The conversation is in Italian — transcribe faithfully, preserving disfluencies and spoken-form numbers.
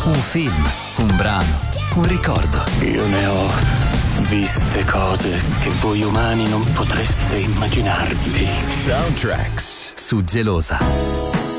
Un film, un brano, un ricordo. Io ne ho viste cose che voi umani non potreste immaginarvi. Soundtracks su Gelosa.